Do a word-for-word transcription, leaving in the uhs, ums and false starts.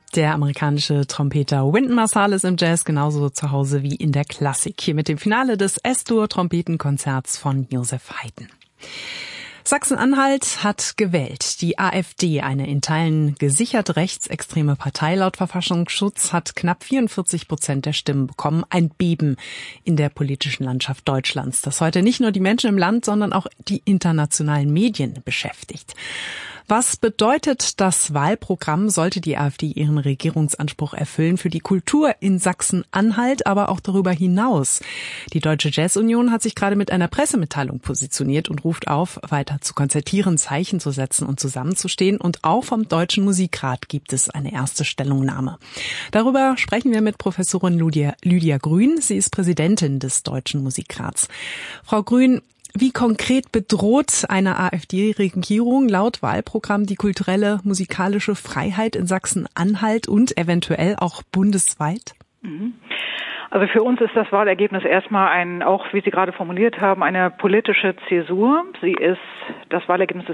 Der amerikanische Trompeter Wynton Marsalis im Jazz genauso zu Hause wie in der Klassik. Hier mit dem Finale des S-Dur-Trompetenkonzerts von Joseph Haydn. Sachsen-Anhalt hat gewählt. Die AfD, eine in Teilen gesichert rechtsextreme Partei laut Verfassungsschutz, hat knapp vierundvierzig Prozent der Stimmen bekommen. Ein Beben in der politischen Landschaft Deutschlands, das heute nicht nur die Menschen im Land, sondern auch die internationalen Medien beschäftigt. Was bedeutet das Wahlprogramm? Sollte die AfD ihren Regierungsanspruch erfüllen für die Kultur in Sachsen-Anhalt, aber auch darüber hinaus? Die Deutsche Jazz-Union hat sich gerade mit einer Pressemitteilung positioniert und ruft auf, weiter zu konzertieren, Zeichen zu setzen und zusammenzustehen. Und auch vom Deutschen Musikrat gibt es eine erste Stellungnahme. Darüber sprechen wir mit Professorin Lydia, Lydia Grün. Sie ist Präsidentin des Deutschen Musikrats. Frau Grün, wie konkret bedroht eine AfD-Regierung laut Wahlprogramm die kulturelle, musikalische Freiheit in Sachsen-Anhalt und eventuell auch bundesweit? Also für uns ist das Wahlergebnis erstmal ein, auch wie Sie gerade formuliert haben, eine politische Zäsur. Sie ist, das Wahlergebnis